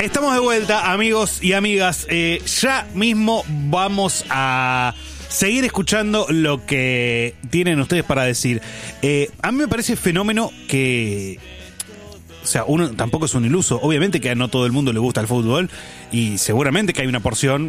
Estamos de vuelta, amigos y amigas. Ya mismo vamos a seguir escuchando lo que tienen ustedes para decir. A mí me parece fenómeno que... O sea, uno tampoco es un iluso. Obviamente que a no todo el mundo le gusta el fútbol y seguramente que hay una porción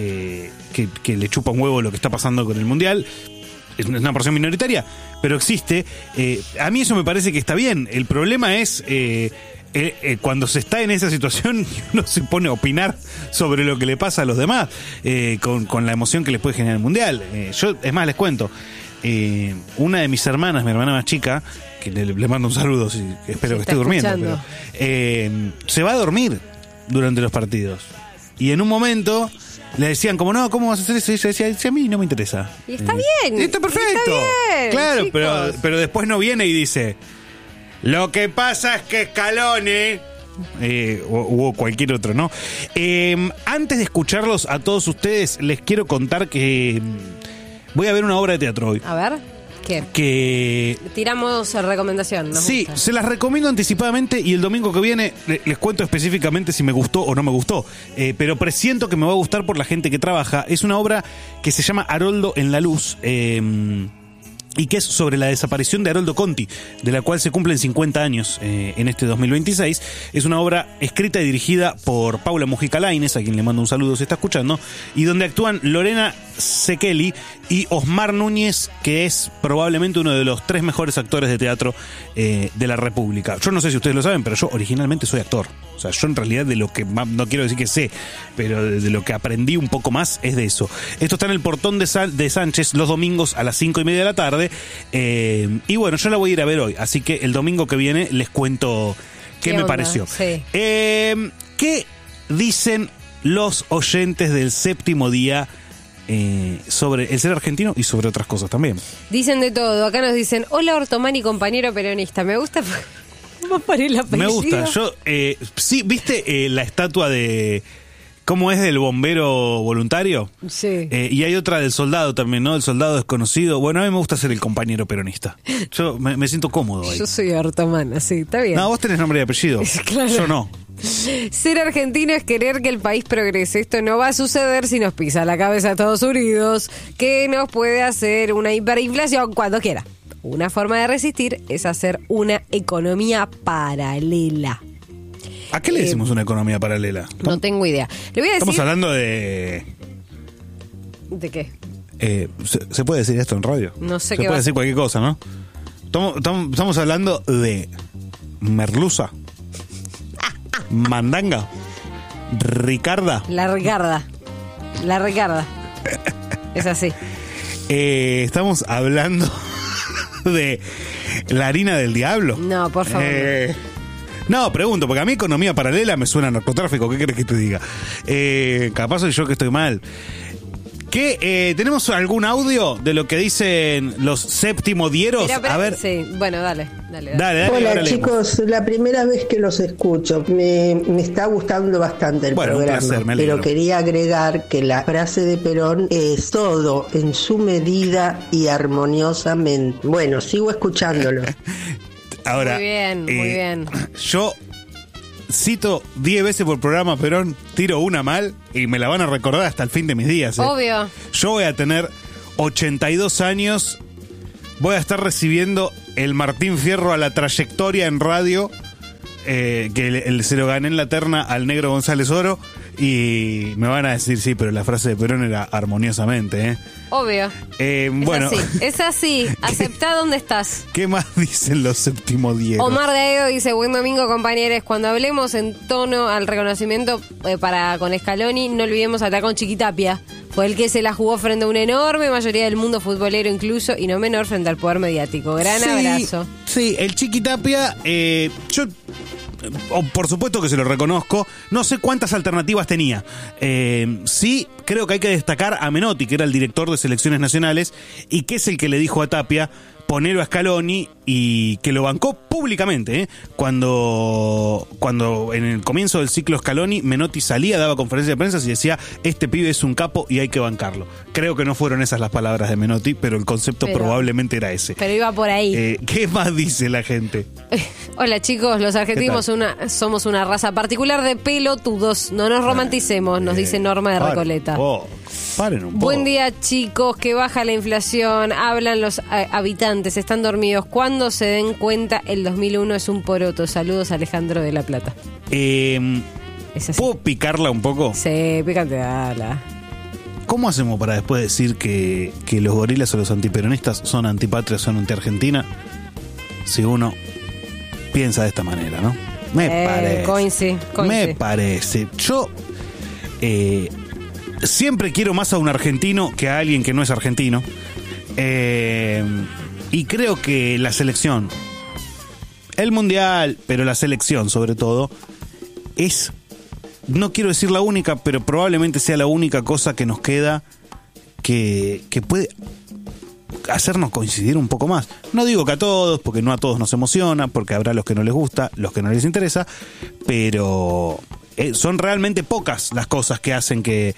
que le chupa un huevo lo que está pasando con el Mundial. Es una porción minoritaria, pero existe. A mí eso me parece que está bien. El problema es cuando se está en esa situación y uno se pone a opinar sobre lo que le pasa a los demás, con la emoción que les puede generar el Mundial. Yo, es más, les cuento. Una de mis hermanas, mi hermana más chica, que le mando un saludo, espero que esté durmiendo, pero, se va a dormir durante los partidos. Y en un momento le decían como, no, ¿cómo vas a hacer eso? Y ella decía, a mí no me interesa. Y está bien. Está perfecto. Está bien, claro, chicos. pero después no viene y dice, lo que pasa es que Scaloni... o cualquier otro, ¿no? Antes de escucharlos a todos ustedes, les quiero contar que voy a ver una obra de teatro hoy. A ver, ¿qué? Que tiramos recomendación, ¿no? sí, se las recomiendo anticipadamente y el domingo que viene les cuento específicamente si me gustó o no me gustó, pero presiento que me va a gustar por la gente que trabaja. Es una obra que se llama Haroldo en la luz, y que es sobre la desaparición de Haroldo Conti, de la cual se cumplen 50 años en este 2026. Es una obra escrita y dirigida por Paula Mujica Lainez, a quien le mando un saludo si está escuchando, y donde actúan Lorena Sekeli y Osmar Núñez, que es probablemente uno de los 3 mejores actores de teatro de la República. Yo no sé si ustedes lo saben, pero yo originalmente soy actor. O sea, yo en realidad de lo que más, no quiero decir que sé, pero de lo que aprendí un poco más es de eso. Esto está en el Portón de Sánchez los domingos a las 5:30 de la tarde. Y bueno, yo la voy a ir a ver hoy, así que el domingo que viene les cuento qué me pareció. Sí. ¿Qué dicen los oyentes del séptimo día sobre el ser argentino y sobre otras cosas también? Dicen de todo. Acá nos dicen, hola Ortomani, compañero peronista. Me gusta... ¿Cómo para el apellido? Me gusta. Yo, sí, ¿viste la estatua de... ¿Cómo es del bombero voluntario? Sí. Y hay otra del soldado también, ¿no? El soldado desconocido. Bueno, a mí me gusta ser el compañero peronista. Yo me siento cómodo ahí. Yo soy ortomana, sí, está bien. No, vos tenés nombre y apellido. Claro. Yo no. Ser argentino es querer que el país progrese. Esto no va a suceder si nos pisa la cabeza Estados Unidos, que nos puede hacer una hiperinflación cuando quiera. Una forma de resistir es hacer una economía paralela. ¿A qué le decimos una economía paralela? No tengo idea. Le voy a decir... Estamos hablando de... ¿De qué? ¿Se puede decir esto en radio? No sé qué. Se puede decir cualquier cosa, ¿no? Estamos hablando de merluza, mandanga, Ricarda. La Ricarda. Es así. Estamos hablando de la harina del diablo. No, por favor. No, pregunto, porque a mí economía paralela me suena a narcotráfico. ¿Qué querés que te diga? Capaz soy yo que estoy mal. ¿Tenemos algún audio de lo que dicen los séptimodieros? Pero, a ver. Sí, bueno, dale. Hola chicos, la primera vez que los escucho. Me está gustando bastante el programa. Un placer, me alegro. Pero quería agregar que la frase de Perón es todo en su medida y armoniosamente. Bueno, sigo escuchándolo. Ahora, muy bien. Yo cito 10 veces por programa Perón, tiro una mal y me la van a recordar hasta el fin de mis días. Obvio. Yo voy a tener 82 años, voy a estar recibiendo el Martín Fierro a la trayectoria en radio, que se lo gané en la terna al negro González Oro, y me van a decir, sí, pero la frase de Perón era armoniosamente, Obvio. Bueno. Es así. Aceptá dónde estás. ¿Qué más dicen los séptimodieros? Omar de Aedo dice, buen domingo, compañeros. Cuando hablemos en tono al reconocimiento con Scaloni, no olvidemos a Tacón Chiquitapia. Fue el que se la jugó frente a una enorme mayoría del mundo futbolero incluso, y no menor frente al poder mediático. Gran abrazo. Sí, el Chiquitapia, yo... por supuesto que se lo reconozco. No sé cuántas alternativas tenía. Sí, creo que hay que destacar a Menotti, que era el director de selecciones nacionales y que es el que le dijo a Tapia, poner a Scaloni y que lo bancó públicamente, ¿eh? Cuando en el comienzo del ciclo Scaloni, Menotti salía, daba conferencia de prensa y decía, este pibe es un capo y hay que bancarlo. Creo que no fueron esas las palabras de Menotti, pero el concepto probablemente era ese. Pero iba por ahí. ¿Qué más dice la gente? Hola chicos, los argentinos somos una raza particular de pelotudos. No nos romanticemos, nos dice Norma de Recoleta. Paren un poco. Buen día chicos, que baja la inflación, hablan los habitantes, están dormidos. Cuando se den cuenta, el 2001 es un poroto. Saludos, Alejandro de La Plata. Es así. ¿Puedo picarla un poco? Sí, pícate, dala. ¿Cómo hacemos para después decir que los gorilas o los antiperonistas son antipatria, son antiargentina? Si uno piensa de esta manera, ¿no? Me parece. Me parece. Yo siempre quiero más a un argentino que a alguien que no es argentino. Y creo que la selección, el mundial, pero la selección sobre todo, es, no quiero decir la única, pero probablemente sea la única cosa que nos queda que puede hacernos coincidir un poco más. No digo que a todos, porque no a todos nos emociona, porque habrá los que no les gusta, los que no les interesa, pero son realmente pocas las cosas que hacen que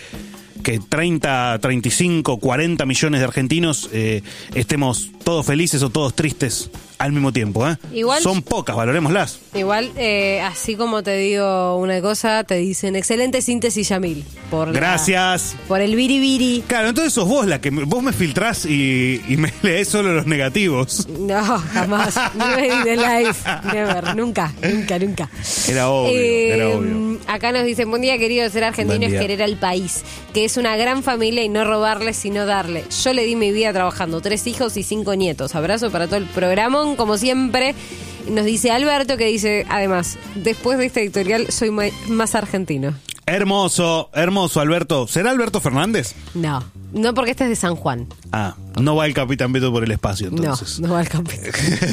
30, 35, 40 millones de argentinos estemos todos felices o todos tristes al mismo tiempo. Igual, son pocas, valorémoslas. Igual, así como te digo una cosa, te dicen excelente síntesis, Yamil. Gracias. Por el biribiri. Claro, entonces sos vos la que vos me filtrás y me lees solo los negativos. No, jamás. Never in life. Never. Nunca. Era obvio. Acá nos dicen, buen día querido, ser argentino es querer al país, que es una gran familia y no robarle sino darle. Yo le di mi vida trabajando, 3 hijos y 5 nietos. Abrazo para todo el programón, como siempre. Nos dice Alberto, que dice, además, después de esta editorial soy más argentino. Hermoso, Alberto. ¿Será Alberto Fernández? No, porque este es de San Juan. No va el Capitán Beto por el espacio, entonces. No va el Capitán.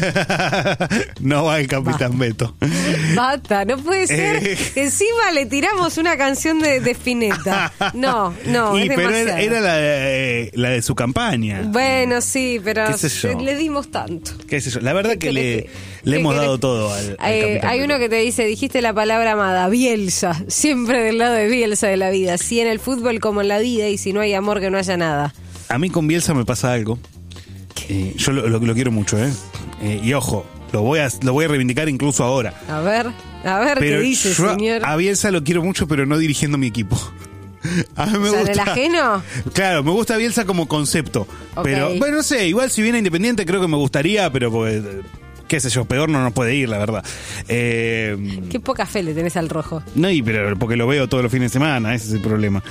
No va el Capitán Beto. Basta, no puede ser. Encima le tiramos una canción de Spinetta. No, es pero demasiado. era la de su campaña. Bueno, sí, pero ¿Qué sé yo? le dimos tanto. ¿Qué sé yo? La verdad que le hemos dado todo al Capitán Hay uno que te dice, dijiste la palabra amada, Bielsa, siempre del lado de Bielsa de la vida. Si en el fútbol como en la vida, y si no hay amor que no haya nada. A mí con Bielsa me pasa algo. Yo lo quiero mucho, y ojo, lo voy a reivindicar incluso ahora. A ver qué dice, señor. A Bielsa lo quiero mucho, pero no dirigiendo mi equipo. A mí me gusta. ¿El ajeno? Claro, me gusta Bielsa como concepto. Okay. Pero, bueno, no sé, igual si viene Independiente creo que me gustaría, pero porque, qué sé yo, peor no nos puede ir, la verdad. Qué poca fe le tenés al rojo. No, pero porque lo veo todos los fines de semana, ese es el problema.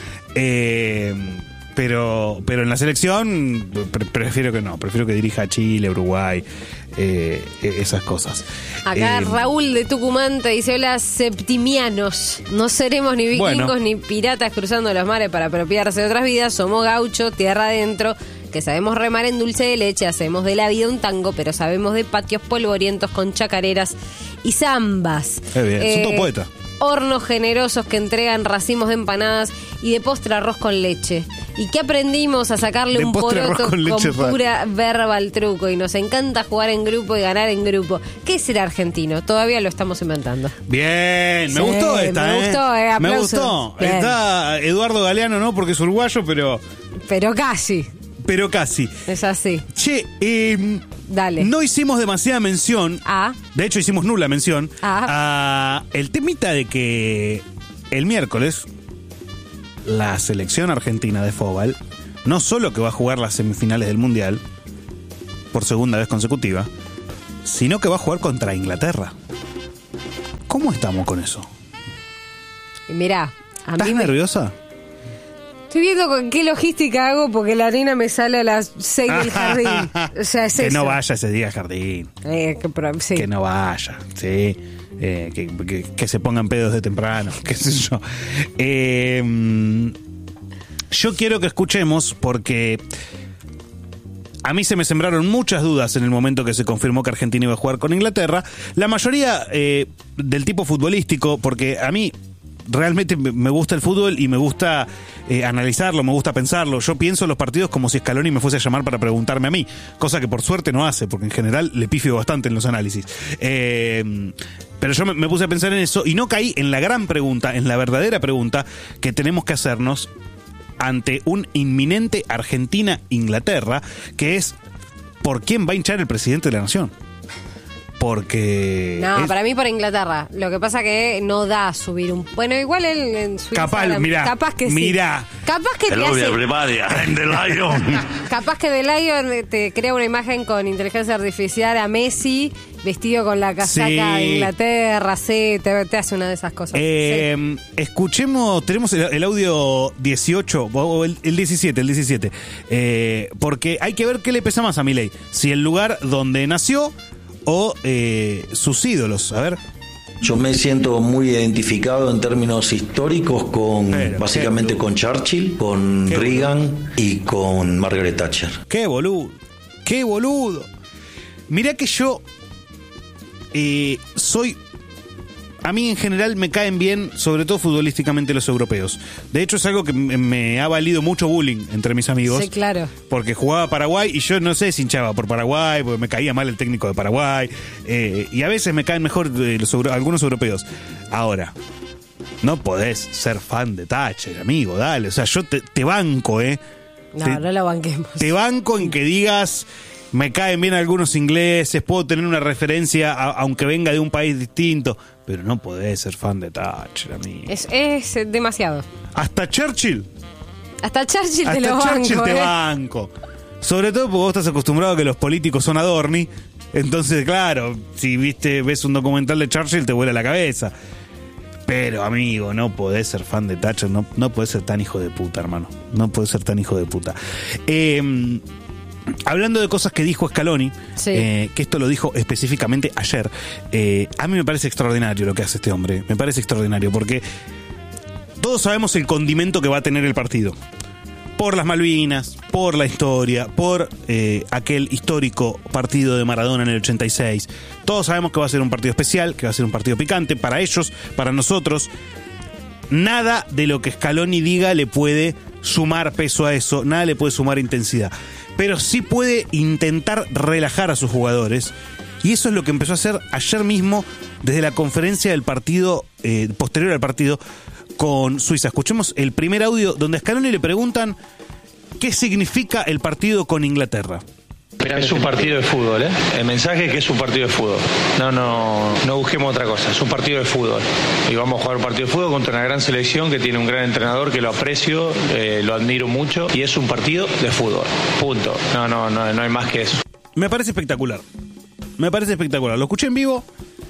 Pero en la selección prefiero que dirija a Chile, Uruguay, esas cosas. Acá Raúl de Tucumán te dice, hola septimianos, no seremos ni vikingos ni piratas cruzando los mares para apropiarse de otras vidas, somos gauchos, tierra adentro, que sabemos remar en dulce de leche, hacemos de la vida un tango, pero sabemos de patios polvorientos con chacareras y zambas. Bien, son todos poetas. Hornos generosos que entregan racimos de empanadas y de postre arroz con leche. ¿Y qué aprendimos? A sacarle un poroto con pura verba al truco. Y nos encanta jugar en grupo y ganar en grupo. ¿Qué es ser argentino? Todavía lo estamos inventando. Bien, me gustó esta. Me gustó, aplausos. Me gustó. Bien. Está Eduardo Galeano, no porque es uruguayo, pero casi. Es así. Che, dale. No hicimos demasiada mención. De hecho, hicimos nula mención. A el temita de que el miércoles la selección argentina de fútbol no solo que va a jugar las semifinales del Mundial por segunda vez consecutiva, sino que va a jugar contra Inglaterra. ¿Cómo estamos con eso? Mirá, ¿estás nerviosa? Estoy viendo con qué logística hago porque la arena me sale a las 6 del jardín. O sea, es que eso. No vaya ese día al jardín. Sí. Que no vaya, sí. Que se pongan pedos de temprano, qué sé yo. Yo quiero que escuchemos porque a mí se me sembraron muchas dudas en el momento que se confirmó que Argentina iba a jugar con Inglaterra. La mayoría del tipo futbolístico, porque a mí realmente me gusta el fútbol y me gusta analizarlo, me gusta pensarlo. Yo pienso los partidos como si Scaloni me fuese a llamar para preguntarme a mí, cosa que por suerte no hace, porque en general le pifio bastante en los análisis. Pero yo me puse a pensar en eso y no caí en la gran pregunta, en la verdadera pregunta que tenemos que hacernos ante un inminente Argentina-Inglaterra, que es ¿por quién va a hinchar el presidente de la nación? Porque... No, para mí por Inglaterra. Lo que pasa que no da subir un... Bueno, igual él en su capaz, Instagram, mirá, capaz que mirá. sí. Capaz que te hace... Capaz que The Lion te crea una imagen con inteligencia artificial a Messi vestido con la casaca Sí. de Inglaterra, sí, te hace una de esas cosas. Sí. Escuchemos, tenemos el audio 18, o el 17, porque hay que ver qué le pesa más a Milei, si el lugar donde nació o sus ídolos. A ver. Yo me siento muy identificado en términos históricos con, Pero, básicamente con Churchill, con Qué Reagan y con Margaret Thatcher. Qué boludo. Mirá que yo soy... A mí en general me caen bien, sobre todo futbolísticamente, los europeos. De hecho es algo que me ha valido mucho bullying entre mis amigos. Sí, claro. Porque jugaba Paraguay y yo no sé si hinchaba por Paraguay, porque me caía mal el técnico de Paraguay. Y a veces me caen mejor algunos europeos. Ahora, no podés ser fan de Thatcher, amigo, dale. O sea, yo te banco, No lo banquemos. Te banco en que digas... Me caen bien algunos ingleses, puedo tener una referencia aunque venga de un país distinto, pero no podés ser fan de Thatcher, amigo. Es demasiado. Hasta Churchill. Hasta Churchill te lo Hasta Churchill banco. te banco. Sobre todo porque vos estás acostumbrado a que los políticos son adorni. Entonces, claro, si ves un documental de Churchill te vuela la cabeza. Pero, amigo, no podés ser fan de Thatcher, no podés ser tan hijo de puta, hermano. No podés ser tan hijo de puta. Hablando de cosas que dijo Scaloni, sí. Que esto lo dijo específicamente ayer, a mí me parece extraordinario lo que hace este hombre. Me parece extraordinario porque todos sabemos el condimento que va a tener el partido. Por las Malvinas, por la historia, por aquel histórico partido de Maradona en el 86. Todos sabemos que va a ser un partido especial, que va a ser un partido picante. Para ellos, para nosotros, nada de lo que Scaloni diga le puede sumar peso a eso, nada le puede sumar intensidad. Pero sí puede intentar relajar a sus jugadores. Y eso es lo que empezó a hacer ayer mismo desde la conferencia del partido, posterior al partido con Suiza. Escuchemos el primer audio donde a Scaloni le preguntan qué significa el partido con Inglaterra. Es un partido de fútbol, ¿eh? El mensaje es que es un partido de fútbol. No busquemos otra cosa. Es un partido de fútbol. Y vamos a jugar un partido de fútbol contra una gran selección que tiene un gran entrenador que lo aprecio, lo admiro mucho. Y es un partido de fútbol. Punto. No hay más que eso. Me parece espectacular. Lo escuché en vivo.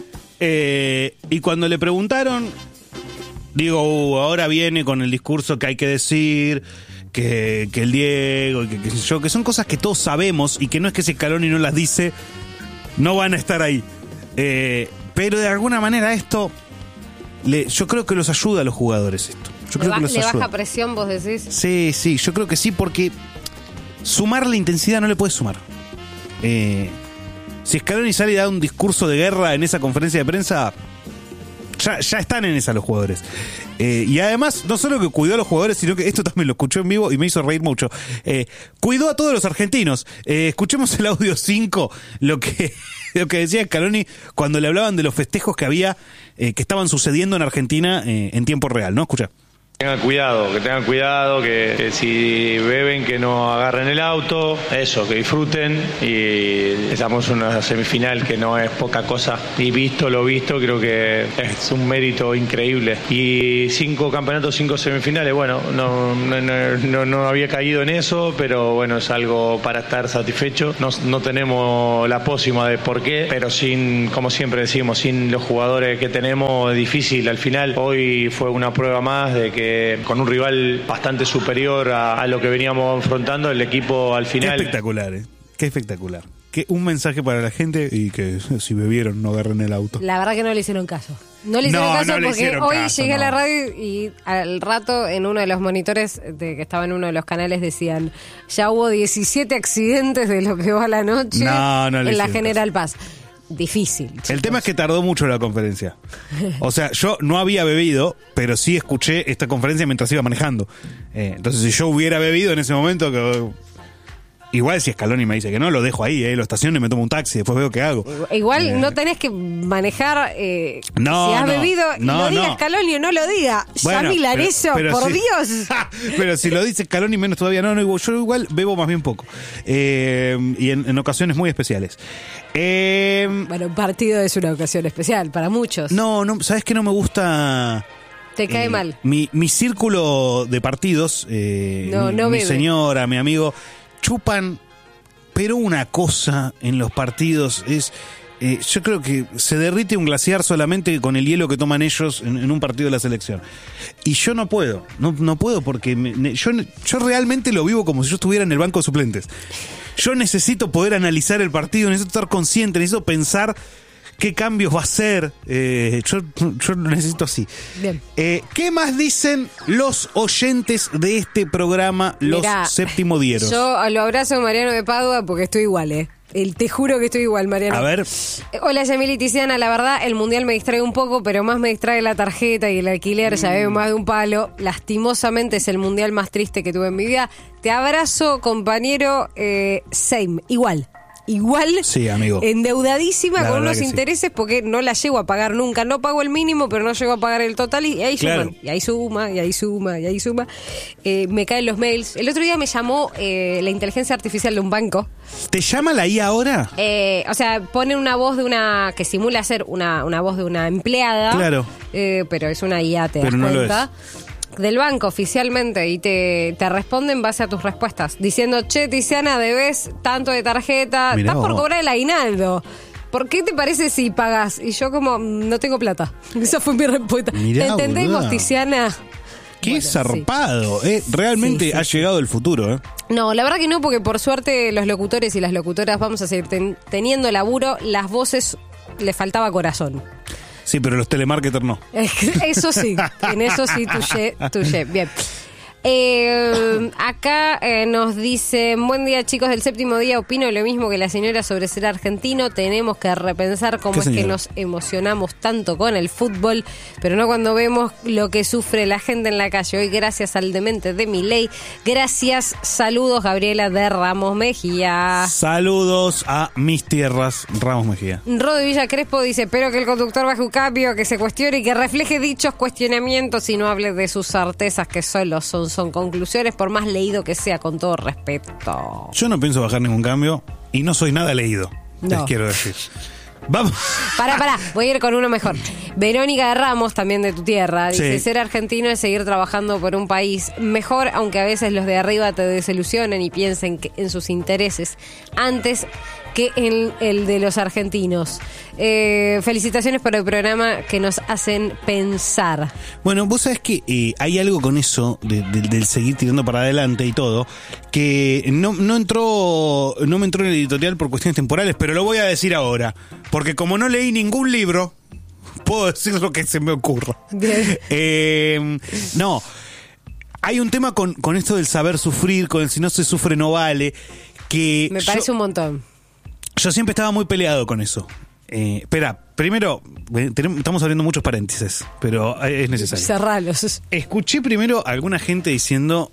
Y cuando le preguntaron, digo, ahora viene con el discurso que hay que decir... Que el Diego, que son cosas que todos sabemos y que no es que si Scaloni no las dice, no van a estar ahí. Pero de alguna manera esto, yo creo que los ayuda a los jugadores esto. Yo creo que los ¿Le ayuda. baja presión, vos decís? Sí, yo creo que sí, porque sumarle intensidad no le puede sumar. Si Scaloni sale y da un discurso de guerra en esa conferencia de prensa, ya están en esa los jugadores. Y además, no solo que cuidó a los jugadores, sino que esto también lo escuchó en vivo y me hizo reír mucho. Cuidó a todos los argentinos. Escuchemos el audio 5, lo que decía Scaloni cuando le hablaban de los festejos que había, que estaban sucediendo en Argentina en tiempo real, ¿no? Escucha. Que tengan cuidado, que si beben que no agarren el auto, eso, que disfruten y estamos en una semifinal que no es poca cosa y visto lo visto creo que es un mérito increíble y 5 campeonatos, 5 semifinales, bueno, no había caído en eso, pero bueno, es algo para estar satisfecho, no tenemos la pócima de por qué, pero como siempre decimos, sin los jugadores que tenemos es difícil al final. Hoy fue una prueba más de que con un rival bastante superior a lo que veníamos enfrentando, el equipo al final... Qué espectacular, Qué espectacular. Que un mensaje para la gente y que si bebieron no agarren el auto. La verdad que no le hicieron caso. No le hicieron caso porque hoy llegué a la radio y al rato en uno de los monitores que estaba en uno de los canales decían ya hubo 17 accidentes de lo que va la noche en la General Paz. difícil. El tema es que tardó mucho la conferencia. O sea, yo no había bebido, pero sí escuché esta conferencia mientras iba manejando. Entonces, si yo hubiera bebido en ese momento, igual si Scaloni me dice que no, lo dejo ahí, lo estaciono y me tomo un taxi, después veo qué hago. Igual no tenés que manejar, no, si has no, bebido, no, lo diga no. Scaloni o no lo diga. Bueno, Yami Lareso, por si, Dios. Pero si lo dice Scaloni, menos todavía. No, yo igual bebo más bien poco. Y en ocasiones muy especiales. Bueno, un partido es una ocasión especial para muchos. No, ¿sabes qué no me gusta? Te cae mal. Mi círculo de partidos, mi bebe. señora, mi amigo, chupan, pero una cosa en los partidos es... yo creo que se derrite un glaciar solamente con el hielo que toman ellos en un partido de la selección. Y yo no puedo, no puedo porque yo realmente lo vivo como si yo estuviera en el banco de suplentes. Yo necesito poder analizar el partido, necesito estar consciente, necesito pensar qué cambios va a hacer. Yo lo necesito así. Bien. ¿Qué más dicen los oyentes de este programa, los séptimo dieros? Yo lo abrazo a Mariano de Padua porque estoy igual, te juro que estoy igual, Mariano. A ver. Hola, Yamil y Tiziana. La verdad, el mundial me distrae un poco, pero más me distrae la tarjeta y el alquiler. Ya veo más de un palo. Lastimosamente es el mundial más triste que tuve en mi vida. Te abrazo, compañero. Same. Igual, sí, amigo. Endeudadísima La con verdad unos que intereses porque no la llego a pagar nunca. No pago el mínimo, pero no llego a pagar el total y ahí claro. suman. Y ahí suma. Me caen los mails. El otro día me llamó la inteligencia artificial de un banco. ¿Te llama la IA ahora? O sea, pone una voz de una... que simula ser una voz de una empleada. Claro. Pero es una IA, te das no cuenta. Del banco oficialmente y te responde en base a tus respuestas diciendo, che, Tiziana, debes tanto de tarjeta, Mirá estás por vos. cobrar el aguinaldo, ¿por qué te parece si pagas? Y yo como, no tengo plata. Esa fue mi respuesta. Mirá, ¿Te entendemos, boluda. Tiziana? Qué Bueno, zarpado. Realmente Sí. ha llegado el futuro. No, la verdad que no, porque por suerte los locutores y las locutoras vamos a seguir teniendo laburo. Las voces le faltaba corazón. Sí, pero los telemarketers no. Eso sí, en eso sí, touché. Bien. Acá nos dicen, buen día chicos del séptimo día, opino lo mismo que la señora sobre ser argentino, tenemos que repensar cómo ¿Qué es que señora? nos emocionamos tanto con el fútbol, pero no cuando vemos lo que sufre la gente en la calle. Hoy gracias al demente de Milei, gracias, saludos Gabriela de Ramos Mejía. Saludos a mis tierras, Ramos Mejía. Rode Villa Crespo dice, espero que el conductor baje un cambio, que se cuestione y que refleje dichos cuestionamientos y no hable de sus certezas que solo son conclusiones, por más leído que sea, con todo respeto. Yo no pienso bajar ningún cambio y no soy nada leído, les No. quiero decir. Vamos. Pará, voy a ir con uno mejor. Verónica de Ramos, también de tu tierra, dice, Sí. ser argentino es seguir trabajando por un país mejor, aunque a veces los de arriba te desilusionen y piensen que en sus intereses antes que en el de los argentinos. Felicitaciones por el programa que nos hacen pensar. Bueno, vos sabés que hay algo con eso del seguir tirando para adelante y todo, que no me entró en el editorial por cuestiones temporales, pero lo voy a decir ahora, porque como no leí ningún libro, puedo decir lo que se me ocurra. Bien. No, hay un tema con esto del saber sufrir, con el si no se sufre no vale, que Me parece un montón. yo siempre estaba muy peleado con eso. Espera, primero, estamos abriendo muchos paréntesis, pero es necesario. Cerralos. Escuché primero a alguna gente diciendo,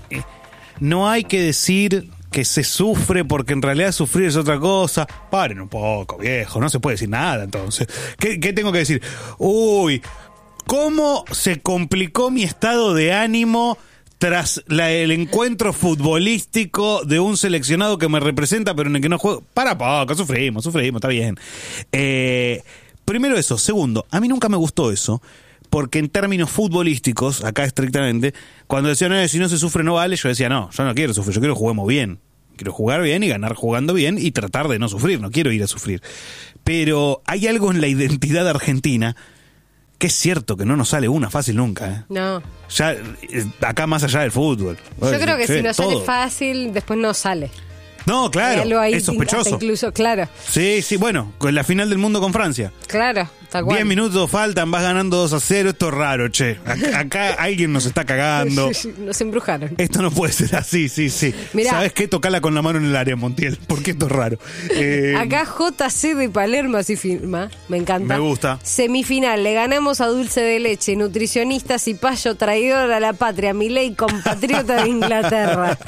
no hay que decir que se sufre porque en realidad sufrir es otra cosa. Paren un poco, viejo, no se puede decir nada entonces. ¿Qué tengo que decir? Uy, ¿cómo se complicó mi estado de ánimo tras el encuentro futbolístico de un seleccionado que me representa pero en el que no juego? Para poco, sufrimos, está bien. Primero eso. Segundo, a mí nunca me gustó eso, porque en términos futbolísticos, acá estrictamente, cuando decían, si no se sufre no vale, yo decía, no, yo no quiero sufrir, yo quiero que juguemos bien. Quiero jugar bien y ganar jugando bien y tratar de no sufrir, no quiero ir a sufrir. Pero hay algo en la identidad argentina que es cierto que no nos sale una fácil nunca. No. Ya acá más allá del fútbol. Yo creo que si no sale todo. fácil, después no sale. No, claro, Algo ahí, es sospechoso. hasta incluso, claro. Sí, bueno, con la final del mundo con Francia. Claro, tal cual. 10 minutos faltan, vas ganando 2-0. Esto es raro, che. Acá alguien nos está cagando. Nos embrujaron. Esto no puede ser así, sí. Mirá. ¿Sabes qué? Tocala con la mano en el área, Montiel, porque esto es raro. Acá JC de Palermo así firma. Me encanta. Me gusta. Semifinal, le ganamos a Dulce de Leche, nutricionista, cipayo, traidor a la patria, Milei, compatriota de Inglaterra.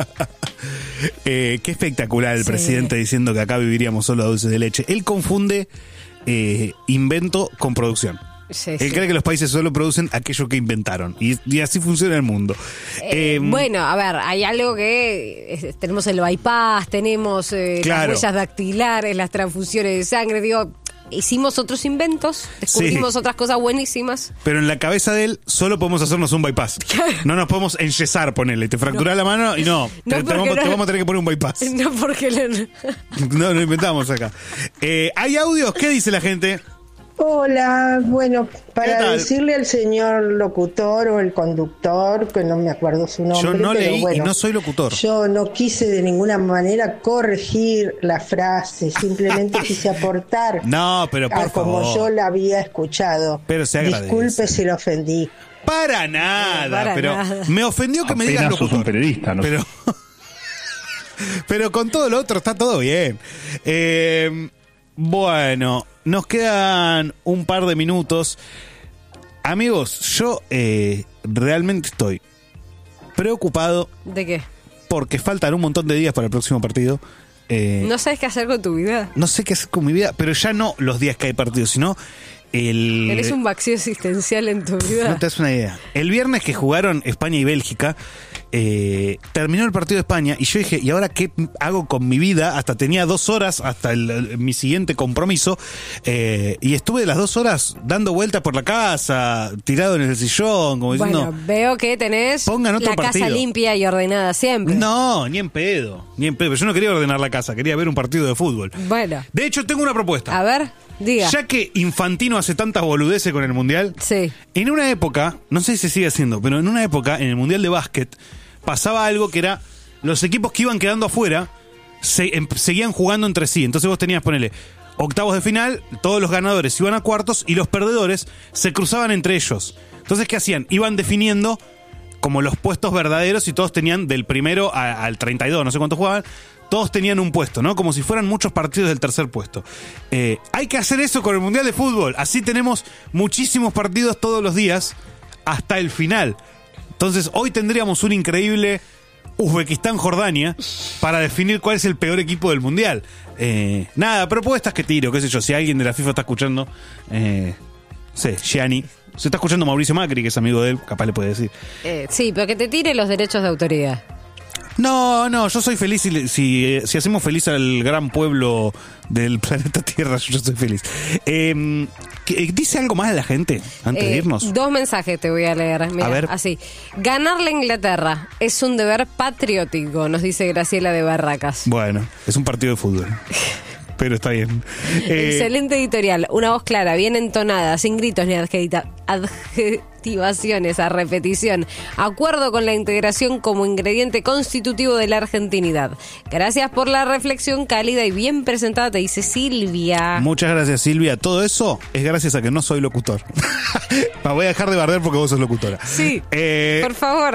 Qué espectacular el presidente diciendo que acá viviríamos solo a dulce de leche. Él confunde invento con producción. Él cree que los países solo producen aquello que inventaron. Y así funciona el mundo. Bueno, a ver, hay algo que... tenemos el bypass, tenemos Claro. las huellas dactilares, las transfusiones de sangre, digo... Hicimos otros inventos, descubrimos otras cosas buenísimas. Pero en la cabeza de él solo podemos hacernos un bypass. No nos podemos enyesar, ponele. Te fracturás la mano y te vamos a tener que poner un bypass. No, porque No, lo inventamos acá. ¿Hay audios? ¿Qué dice la gente? Hola, bueno, ¿Qué para tal? decirle al señor locutor o el conductor, que no me acuerdo su nombre, Yo no pero leí bueno, y no soy locutor. Yo no quise de ninguna manera corregir la frase, simplemente quise aportar No, pero por como favor. yo la había escuchado. Pero se agradece. Disculpe si lo ofendí. Para nada, pero nada. me ofendió que me digas Apenas sos locutor. un periodista, ¿no? Pero con todo lo otro está todo bien. Bueno, nos quedan un par de minutos. Amigos, yo realmente estoy preocupado ¿De qué? porque faltan un montón de días para el próximo partido. No sabes qué hacer con tu vida. No sé qué hacer con mi vida, pero ya no los días que hay partido, sino Tenés un vacío existencial en tu vida. No te das una idea. El viernes que jugaron España y Bélgica, terminó el partido de España y yo dije, ¿y ahora qué hago con mi vida? Hasta tenía 2 horas hasta mi siguiente compromiso, y estuve las 2 horas dando vueltas por la casa, tirado en el sillón, como diciendo... Bueno, veo que tenés pongan otro la casa partido. limpia y ordenada siempre. No, ni en pedo. Pero yo no quería ordenar la casa, quería ver un partido de fútbol. Bueno, De hecho, tengo una propuesta. a ver, diga. Ya que Infantino hace tantas boludeces con el Mundial, Sí. en una época, no sé si se sigue haciendo, pero en una época, en el Mundial de Básquet, pasaba algo que era, los equipos que iban quedando afuera seguían jugando entre sí. Entonces vos tenías, ponele, octavos de final, todos los ganadores iban a cuartos y los perdedores se cruzaban entre ellos. Entonces, ¿qué hacían? Iban definiendo como los puestos verdaderos y todos tenían del primero al 32, no sé cuántos jugaban, todos tenían un puesto, ¿no? Como si fueran muchos partidos del tercer puesto. Hay que hacer eso con el Mundial de Fútbol. Así tenemos muchísimos partidos todos los días hasta el final. Entonces, hoy tendríamos un increíble Uzbekistán-Jordania para definir cuál es el peor equipo del Mundial. Nada, propuestas que tiro, qué sé yo. Si alguien de la FIFA está escuchando, sé, Gianni. Se está escuchando Mauricio Macri, que es amigo de él, capaz le puede decir. Sí, pero que te tire los derechos de autoridad. No, yo soy feliz si hacemos feliz al gran pueblo del planeta Tierra, yo soy feliz. ¿Dice algo más de la gente antes de irnos? 2 mensajes te voy a leer. Mira, A ver. así. Ganarle a Inglaterra es un deber patriótico, nos dice Graciela de Barracas. Bueno, es un partido de fútbol. Pero está bien. Excelente editorial, una voz clara, bien entonada, sin gritos ni adjetivaciones a repetición. Acuerdo con la integración como ingrediente constitutivo de la argentinidad. Gracias por la reflexión cálida y bien presentada, te dice Silvia. Muchas gracias, Silvia. Todo eso es gracias a que no soy locutor. Me voy a dejar de barder porque vos sos locutora. Sí, por favor.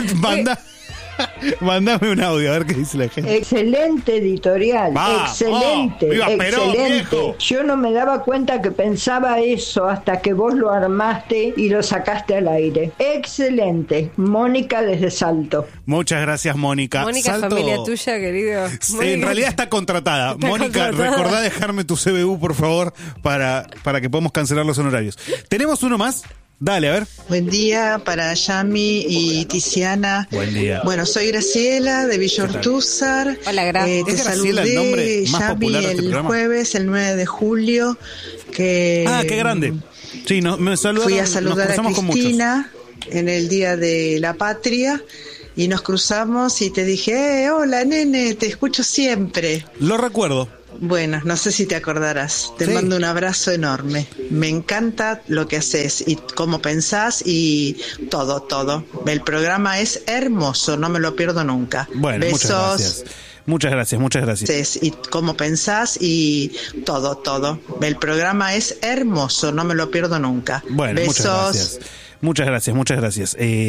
Mándame un audio a ver qué dice la gente. Excelente editorial, excelente, ¡Viva Perón, excelente. viejo! Yo no me daba cuenta que pensaba eso hasta que vos lo armaste y lo sacaste al aire. Excelente, Mónica desde Salto. Muchas gracias, Mónica. Mónica, Salto- familia tuya, querido. En realidad está contratada. Está Mónica, contratada. recordá dejarme tu CBU, por favor, para que podamos cancelar los honorarios. ¿Tenemos uno más? Dale, a ver. Buen día para Yami y Tiziana. Buen día. Bueno, soy Graciela de Villa Ortúzar. Hola, Gra. Te ¿Es Graciela el nombre saludé, más Yami, popular de este el programa? jueves, el 9 de julio. Que Qué grande. Sí, me saludaron. Fui a nos saludar a cruzamos con muchos. Cristina en el Día de la Patria y nos cruzamos y te dije, hola nene, te escucho siempre. Lo recuerdo. Bueno, no sé si te acordarás. Te mando un abrazo enorme. Me encanta lo que haces y cómo pensás y todo. El programa es hermoso, no me lo pierdo nunca. Bueno, besos. Muchas gracias. Y cómo pensás y todo. El programa es hermoso, no me lo pierdo nunca. Bueno, besos. Muchas gracias.